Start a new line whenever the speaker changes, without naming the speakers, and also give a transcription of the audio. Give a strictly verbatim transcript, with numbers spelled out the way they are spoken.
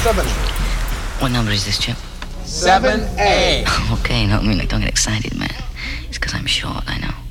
seven.
What number is this, Chip?
seven A.
Okay, no, I mean, like, don't get excited, man. It's because I'm short, I know.